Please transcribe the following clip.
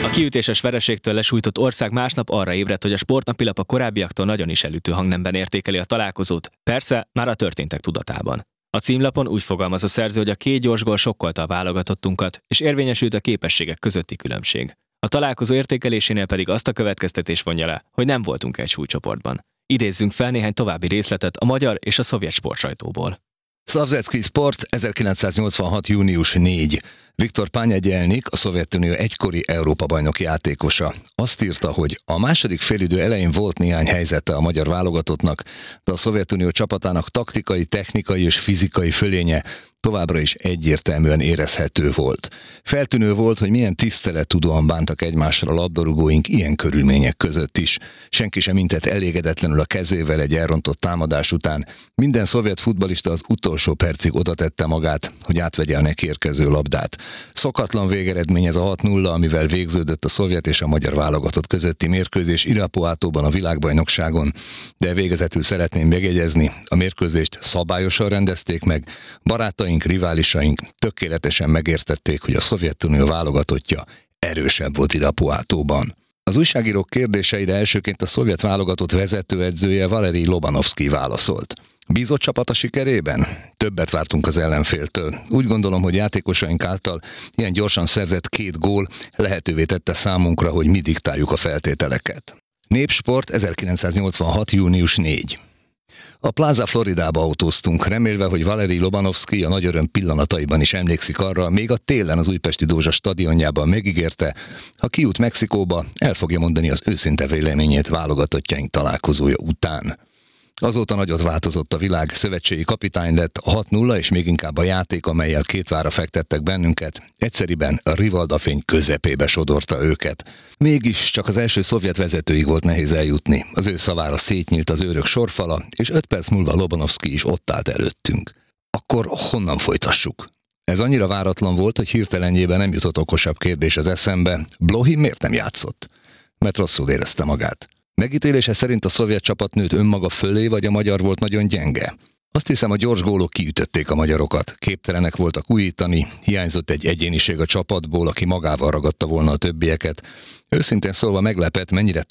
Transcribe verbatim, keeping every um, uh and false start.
A kiütéses vereségtől lesújtott ország másnap arra ébredt, hogy a sportnapilap a korábbiaktól nagyon is elütő hangnemben értékeli a találkozót, persze már a történtek tudatában. A címlapon úgy fogalmaz a szerző, hogy a két gyors gól sokkolta a válogatottunkat, és érvényesült a képességek közötti különbség. A találkozó értékelésénél pedig azt a következtetés vonja le, hogy nem voltunk egy súlycsoportban. Idézzünk fel néhány további részletet a magyar és a szovjet sportsajtóból. Szavzetszkij Sport, ezerkilencszáznyolcvanhat. június negyedike. Viktor Pányegyenlik, a Szovjetunió egykori Európa-bajnoki játékosa. Azt írta, hogy a második félidő elején volt néhány helyzete a magyar válogatottnak, de a Szovjetunió csapatának taktikai, technikai és fizikai fölénye továbbra is egyértelműen érezhető volt. Feltűnő volt, hogy milyen tisztelettudóan bántak egymásra a labdarúgóink ilyen körülmények között is. Senki sem intett elégedetlenül a kezével egy elrontott támadás után. Minden szovjet futballista az utolsó percig odatette magát, hogy átvegye a neki érkező labdát. Szokatlan végeredmény ez a hat nulla, amivel végződött a szovjet és a magyar válogatott közötti mérkőzés Irapuátóban a világbajnokságon, de végezetül szeretném megjegyezni, a mérkőzést szabályosan rendezték meg, barátaink, riválisaink tökéletesen megértették, hogy a Szovjetunió válogatottja erősebb volt Irapuátóban. Az újságírók kérdéseire elsőként a szovjet válogatott vezetőedzője Valerij Lobanovszkij válaszolt. Bízott csapat a sikerében? Többet vártunk az ellenféltől. Úgy gondolom, hogy játékosaink által ilyen gyorsan szerzett két gól lehetővé tette számunkra, hogy mi diktáljuk a feltételeket. Népsport, ezerkilencszáznyolcvanhat. június negyedike. A Plaza Floridába autóztunk, remélve, hogy Valerij Lobanovszkij a nagy öröm pillanataiban is emlékszik arra, még a télen az újpesti Dózsa stadionjában megígérte, ha kijut Mexikóba, el fogja mondani az őszinte véleményét válogatottjaink találkozója után. Azóta nagyot változott a világ, szövetségi kapitány lett, a hat nulla és még inkább a játék, amellyel két vára fektettek bennünket, egyszeriben a rivaldafény közepébe sodorta őket. Mégis csak az első szovjet vezetőig volt nehéz eljutni. Az ő szavára szétnyílt az őrök sorfala, és öt perc múlva Lobanovszkij is ott állt előttünk. Akkor honnan folytassuk? Ez annyira váratlan volt, hogy hirtelenjében nem jutott okosabb kérdés az eszembe. Blohi miért nem játszott? Mert rosszul érezte magát. Megítélése szerint a szovjet csapat nőtt önmaga fölé, vagy a magyar volt nagyon gyenge? Azt hiszem, a gyors gólok kiütötték a magyarokat. Képtelenek voltak újítani, hiányzott egy egyéniség a csapatból, aki magával ragadta volna a többieket. Őszintén szólva meglepett, mennyire